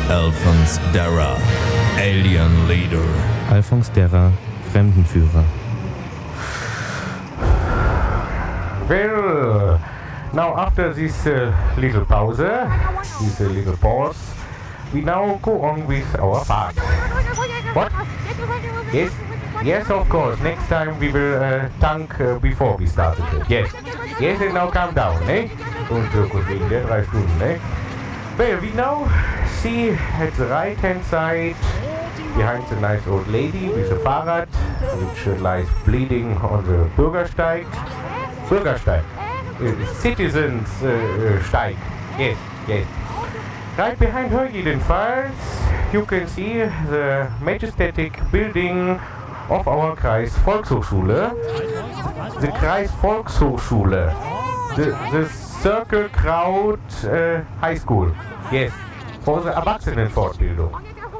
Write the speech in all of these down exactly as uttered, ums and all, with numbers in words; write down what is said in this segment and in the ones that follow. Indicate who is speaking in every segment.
Speaker 1: Alphonse Darra, Alien Leader.
Speaker 2: Alphonse Darra, Fremdenführer.
Speaker 3: Well, now after this uh, little pause, this uh, little pause, we now go on with our fart. What? Yes? Yes, of course. Next time we will uh, tank uh, before we start it. Yes. Yes, and now calm down, eh? Don't joke with me, der drei Stunden, eh? Well, we now see at the right hand side, behind the nice old lady with a Fahrrad, which uh, lies bleeding on the Bürgersteig. Bürgersteig. Uh, citizens uh, uh, Steig. Yes, yes. Right behind her, jedenfalls, you can see the majestic building of our Kreis Volkshochschule. The Kreis Volkshochschule. The, the Circle Crowd uh, High School. Yes. For the Erwachsenenfortbildung.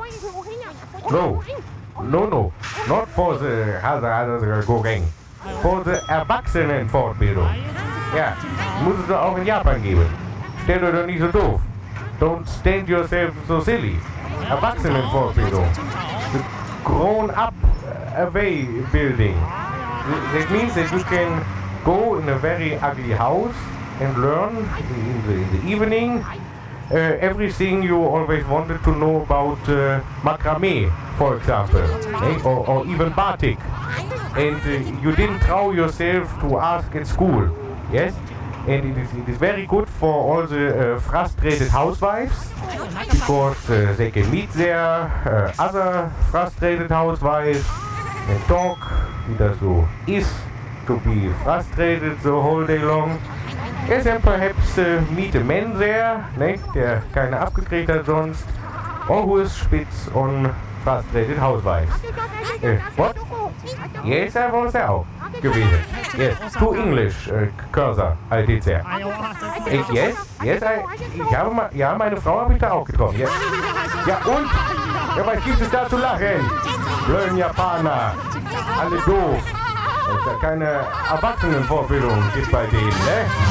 Speaker 3: No. No, no. Not for the other, other Goreng. For the Erwachsenenfortbildung. Ja. Muss es doch auch in Japan geben. Stell dir doch nicht so doof. Don't stand yourself so silly. Erwachsenenfortbildung. The grown up away building. That means that you can go in a very ugly house and learn in the, in the evening uh, everything you always wanted to know about uh, macrame, for example, eh? or, or even batik. And uh, you didn't allow yourself to ask at school. Yes? And it is, it is very good for all the uh, frustrated housewives, because uh, they can meet their uh, other frustrated housewives and talk, wie das so is, to be frustrated the whole day long. Yes, and perhaps uh, meet a man there, ne, der keine abgekriegt hat sonst, or who is spitz on frustrated housewives. Uh, what? Yes, I was there auch gewesen. Yes, to English uh, cursor, I did there. Uh, yes, yes, I, ich habe ma, ja, meine Frau habe ich da auch getroffen. Yes. Ja, und? Ja, was gibt es da zu lachen? Blöden Japaner, alle doof. Keine Erwachsenenvorbildung gibt bei denen, ne?